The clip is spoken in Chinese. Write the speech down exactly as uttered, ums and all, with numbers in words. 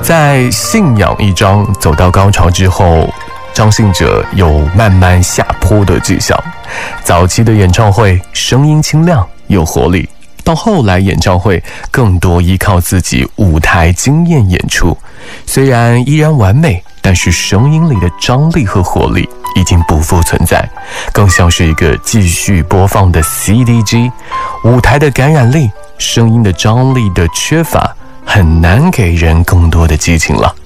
在《信仰》一章走到高潮之后，张信哲有慢慢下坡的迹象。早期的演唱会声音清亮有活力，到后来演唱会更多依靠自己舞台经验演出，虽然依然完美，但是声音里的张力和活力已经不复存在，更像是一个继续播放的 C D 机。舞台的感染力，声音的张力的缺乏，很难给人更多的激情了。